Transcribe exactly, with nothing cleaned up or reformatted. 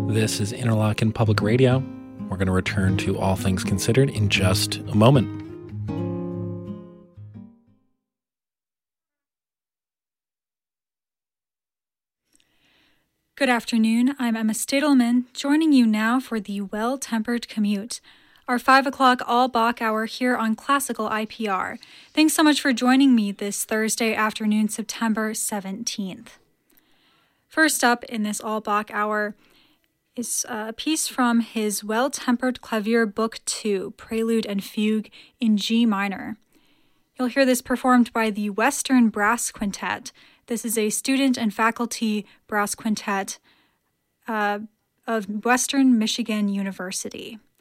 This is Interlochen Public Radio. We're going to return to All Things Considered in just a moment. Good afternoon. I'm Emma Stadelman, joining you now for the Well-Tempered Commute, our five o'clock all-Bach hour here on Classical I P R. Thanks so much for joining me this Thursday afternoon, September seventeenth. First up in this all-Bach hour is a piece from his Well-Tempered Clavier Book two, Prelude and Fugue in G minor. You'll hear this performed by the Western Brass Quintet. This is a student and faculty brass quintet uh, of Western Michigan University.